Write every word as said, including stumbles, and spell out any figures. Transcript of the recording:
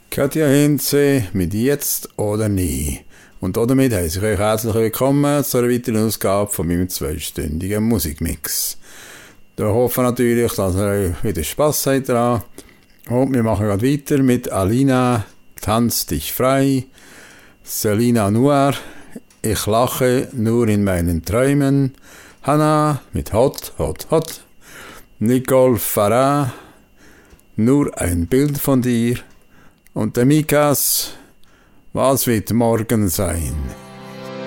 Katja Hinze mit «Jetzt oder nie». Und damit heiße ich euch herzlich willkommen zu einer weiteren Ausgabe von meinem zweistündigen Musikmix. Ich hoffe natürlich, dass ihr euch wieder Spass habt daran. Und wir machen gerade weiter mit Alina, «Tanz dich frei», Selina Noir, «Ich lache nur in meinen Träumen», Hannah mit «Hot, hot, hot», Nicole Farah, «Nur ein Bild von dir», und der Mikas, «Was wird morgen sein?»